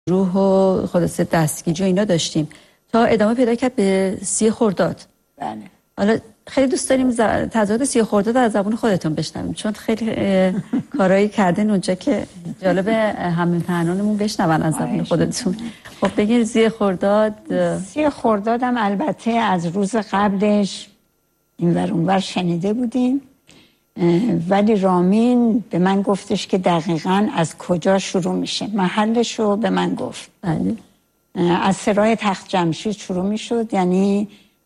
روح و خلاصه دستگیری و اینا داشتیم تا ادامه پیدا کرد به 30 خرداد. بله. حالا خیلی دوست داریم تظاهرات 30 خرداد از زبان خودتون بشنویم، چون خیلی کارایی کردن اونجا که جالب هم‌محترمانمون بشنون از زبان خودتون. خب بگین 30 خرداد. 30 خرداد هم البته از روز قبلش اینور اونور شنیده بودیم، ولی رامین به من گفتش که دقیقاً از کجا شروع میشه، محلش رو به من گفت. بله. از سرای تخت جمشید شروع میشد، یعنی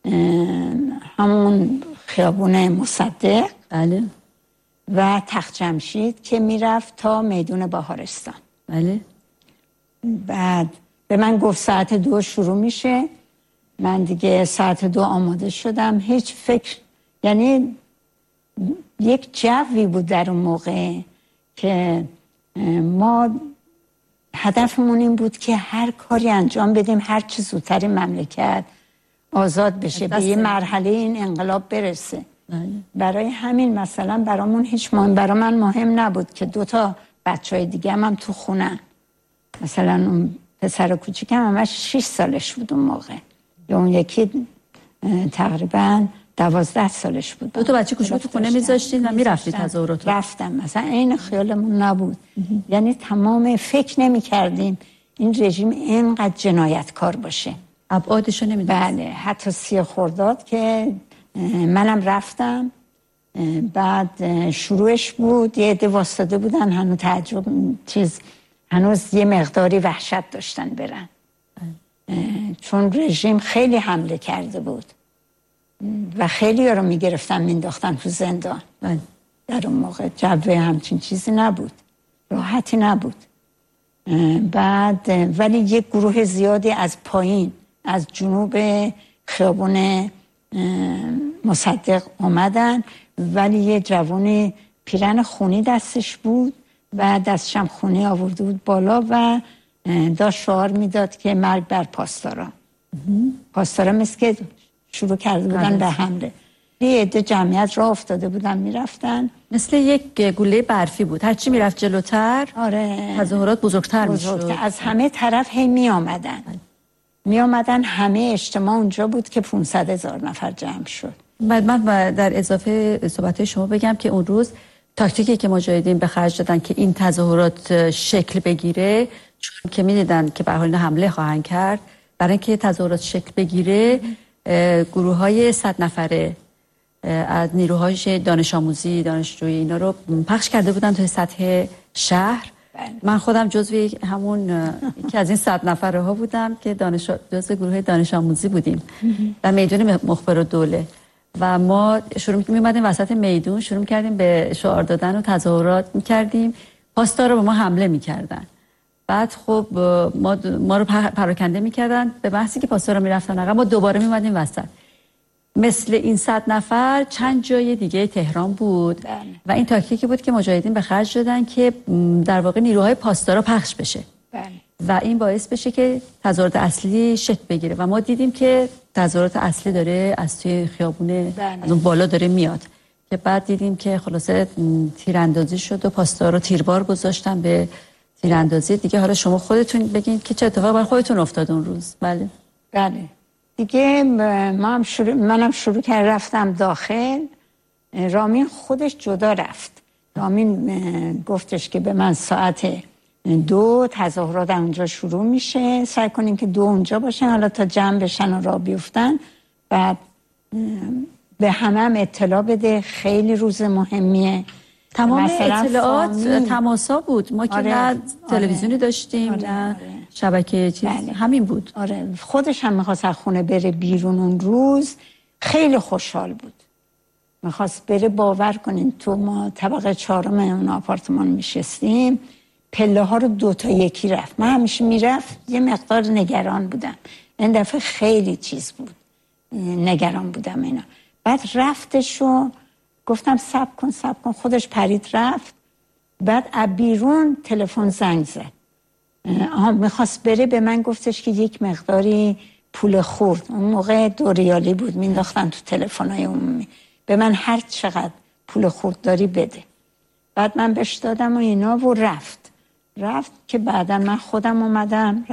همون خیابون مصدق. بله. و تخت جمشید که میرفت تا میدون بهارستان. بله. بعد به من گفت ساعت 2 شروع میشه. من دیگه ساعت 2 آماده شدم، هیچ فکر، یعنی یک جوی بود در اون موقع که ما هدفمون این بود که هر کاری انجام بدیم هر چه زودتر مملکت آزاد بشه، به یه مرحله این انقلاب برسه. برای همین مثلا برامون هیچ برای من مهم نبود که 2 بچهای دیگه هم تو خونن. مثلا اون پسر کوچیکم همش 6 سالش بود اون موقع، یا اون یکی تقریبا 12 سالش بود. 2 بچه کوچیک تو خونه میذاشتین و میرفتید تظاهرات؟ رفتم، مثلا این خیالمون نبود. یعنی تمام فکر نمی کردیم این رژیم اینقدر جنایتکار باشه، ابعادشو نمیدونستم. بله. حتی 30 خرداد که منم رفتم، بعد شروعش بود، یه عده واسطه بودن، هنوز تعجب هنوز یه مقداری وحشت داشتن برن، چون رژیم خیلی حمله کرده بود و خیلی ها رو میگرفتن مینداختن تو زندان. در اون موقع جو همچین چیزی نبود، راحتی نبود. بعد ولی یک گروه زیادی از پایین، از جنوب خیابون مصدق آمدن، ولی یه جوانی پیرن خونی دستش بود و دستشم خونی آورده بود بالا و داشت شعار میداد که مرگ بر پاسداران. پاسداران مثل که شروع کرده بودن به حمله. یه عده جمعیت راه افتاده بودن میرفتن، مثل یک گوله برفی بود، هرچی میرفت جلوتر تظاهرات بزرگتر میشد. از همه طرف هی میامدن همه اجتماع اونجا بود که 500,000 نفر جمع شد. بعد من در اضافه صحبت شما بگم که اون روز تاکتیکی که مجاهدین به خرج دادن که این تظاهرات شکل بگیره، چون که میدیدن که به هر حال حمله خواهند کرد، برای اینکه تظاهرات شکل بگیره گروه‌های 100 نفره از نیروهای دانش آموزی، دانشجویی اینا رو پخش کرده بودن توی سطح شهر. من خودم جزو همون یکی از این 100 نفره ها بودم که جزو گروه دانش آموزی بودیم و میدون مخبرالدوله و ما شروع می‌کردیم وسط میدون، شروع کردیم به شعار دادن و تظاهرات می‌کردیم. پاسدارا به ما حمله می‌کردن. بعد خب ما رو پراکنده می‌کردن، به محضی که پاسدارا می‌رفتن عقب ما دوباره می‌اومدیم وسط. مثل این 100 نفر چند جای دیگه تهران بود. و این تاکتیکی بود که مجاهدین به خرج دادن که در واقع نیروهای پاسدارا پخش بشه. و این باعث بشه که تظاهرات اصلی شکل بگیره و ما دیدیم که تظاهرات اصلی داره از توی خیابون از اون بالا داره میاد، که بعد دیدیم که خلاصه تیراندازی شد و پاسدارا تیربار گذاشتن به تیراندازی دیگه. حالا شما خودتون بگین که چه اتفاقی برای خودتون افتاد اون روز. بله دیگه منم شروع کردم رفتم داخل. رامین خودش جدا رفت. رامین گفتش که به من ساعت 2 تظاهرات اونجا شروع میشه، سعی کنین که 2 اونجا باشن، حالا تا جمع بشن و راه بیفتن. بعد به همه اطلاع بده، خیلی روز مهمیه. تمام اطلاعات تماسا بود، ما که نه تلویزیونی داشتیم نه شبکه چیز. همین بود. خودش هم میخواست از خونه بره بیرون. اون روز خیلی خوشحال بود، میخواست بره. باور کنین تو ما طبقه 4 اون آپارتمان میشستیم، پله ها رو 2 تا 1 رفت. من همیشه میرفت یه مقدار نگران بودم، این دفعه خیلی چیز بود، نگران بودم اینا. بعد رفتشو گفتم صبر کن، خودش پرید رفت. بعد بیرون تلفن زنگ زد، میخواست بره. به من گفتش که یک مقداری پول خورد، اون موقع 2 ریالی بود مینداختن تو تلفن‌های عمومی، به من هر چقدر پول خورد داری بده. بعد من بهش دادم و اینا و رفت که بعدا من خودم اومدم